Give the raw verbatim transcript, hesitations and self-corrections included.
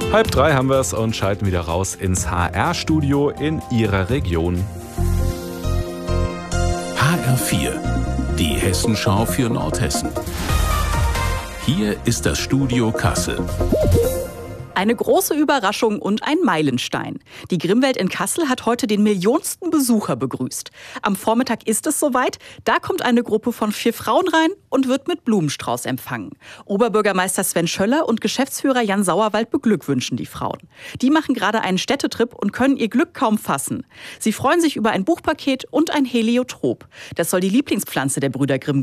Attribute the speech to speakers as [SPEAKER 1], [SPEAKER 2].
[SPEAKER 1] Halb drei haben wir es und schalten wieder raus ins H R-Studio in Ihrer Region.
[SPEAKER 2] H R vier, die Hessenschau für Nordhessen. Hier ist das Studio Kassel.
[SPEAKER 3] Eine große Überraschung und ein Meilenstein. Die Grimmwelt in Kassel hat heute den millionsten Besucher begrüßt. Am Vormittag ist es soweit. Da kommt eine Gruppe von vier Frauen rein und wird mit Blumenstrauß empfangen. Oberbürgermeister Sven Schöller und Geschäftsführer Jan Sauerwald beglückwünschen die Frauen. Die machen gerade einen Städtetrip und können ihr Glück kaum fassen. Sie freuen sich über ein Buchpaket und ein Heliotrop. Das soll die Lieblingspflanze der Brüder Grimm